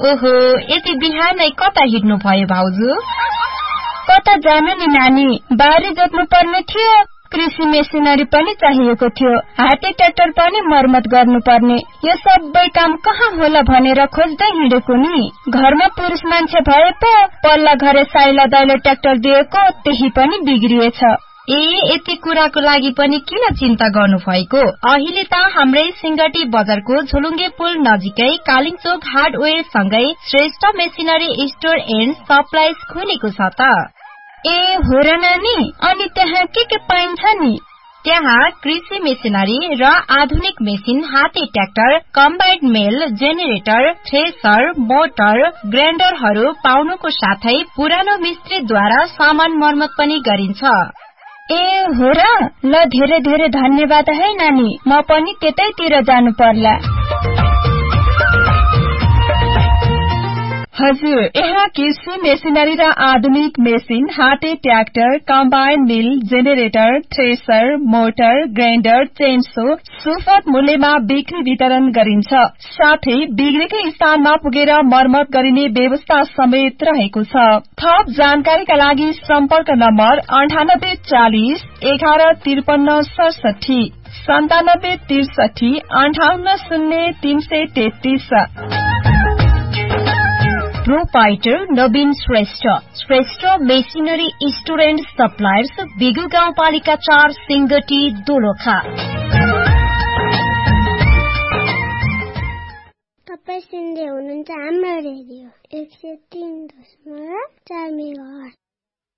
ओहो, यति बिहानै कता हिँड्नु भयो भाउजू? कता जानु नि नानी, बारी जोत्नु पर्ने थियो, कृषि मेसिनरी पनि चाहिएको थियो, हाते ट्र्याक्टर पनि मर्मत गर्नुपर्ने। यो सबै काम कहाँ होला भनेर खोज्दै हिँडेको नि। घरमा पुरुष मान्छे भए पो पल्ला घरे साइला दाइले ट्र्याक्टर दिएको, त्यही पनि बिग्रिएछ। यति कुराको लागि पनि किन चिन्ता गर्नु भएको? अहिले त हाम्रै सिंगटी बजारको झोलुङ्गे पुल नजिकै कालिङचोक हार्डवेयर सँगै Shrestha machinery store and supplies खुलेको छ त। हो र नानी, अनि त्यहाँ के पाइन्छ नि? त्यहाँ कृषि मेसिनरी र आधुनिक मेसिन, हाते ट्र्याक्टर, कम्बाइन्ड मिल, जेनेरेटर, थ्रेसर, मोटर, ग्राइन्डरहरू पाउनुको साथै पुरानो मिस्त्रीद्वारा सामान मर्मत पनि गरिन्छ। हो र, ल धेरै धेरै धन्यवाद है नानी, म पनि त्यतैतिर जानु पर्ला। हजुर, यहाँ कृषि मेसिनरी र आधुनिक मेसिन, हाते ट्र्याक्टर, कम्बाइन मिल, generator, thresher, motor, grinder, chainsaw सुपथ मूल्यमा बिक्री वितरण गरिन्छ। साथै बिग्रेकै स्थानमा पुगेर मर्मत गरिने व्यवस्था समेत रहेको छ। थप जानकारीका लागि सम्पर्क number 9840 1153 67 9763 580333। Proprietor Naveen Shrestha, Shrestha machinery store and suppliers, बिगु गाउँपालिका 4, सिंगटी, दोलखा। तपाईं सुन्दै हुनुहुन्छ हाम्रो रेडियो 103.4 मेगाहर्ज।